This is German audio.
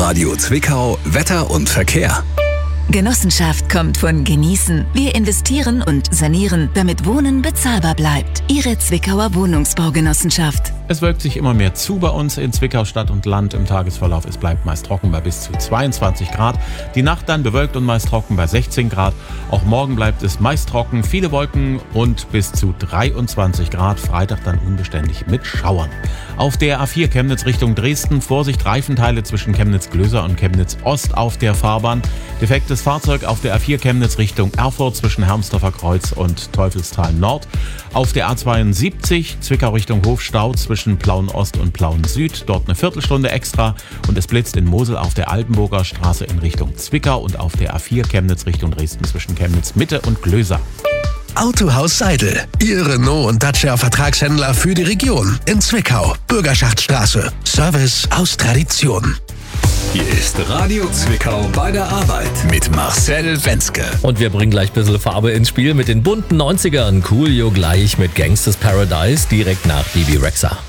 Radio Zwickau Wetter und Verkehr. Genossenschaft kommt von genießen. Wir investieren und sanieren, damit Wohnen bezahlbar bleibt. Ihre Zwickauer Wohnungsbaugenossenschaft. Es wölkt sich immer mehr zu bei uns in Zwickau Stadt und Land im Tagesverlauf. Es bleibt meist trocken bei bis zu 22 Grad. Die Nacht dann bewölkt und meist trocken bei 16 Grad. Auch morgen bleibt es meist trocken, viele Wolken und bis zu 23 Grad. Freitag dann unbeständig mit Schauern. Auf der A4 Chemnitz Richtung Dresden, Vorsicht Reifenteile zwischen Chemnitz-Glöser und Chemnitz-Ost auf der Fahrbahn. Defektes Fahrzeug auf der A4 Chemnitz Richtung Erfurt zwischen Hermsdorfer Kreuz und Teufelstal Nord. Auf der A72 Zwickau Richtung Hofstau zwischen Plauen Ost und Plauen Süd. Dort eine Viertelstunde extra. Und es blitzt in Mosel auf der Altenburger Straße in Richtung Zwickau und auf der A4 Chemnitz Richtung Dresden zwischen Chemnitz Mitte und Glöser. Autohaus Seidel, Ihr Renault und Dacia Vertragshändler für die Region. In Zwickau, Bürgerschaftsstraße. Service aus Tradition. Hier ist Radio Zwickau bei der Arbeit mit Marcel Wenzke. Und wir bringen gleich ein bisschen Farbe ins Spiel mit den bunten 90ern. Coolio gleich mit Gangsters Paradise direkt nach Bibi Rexha.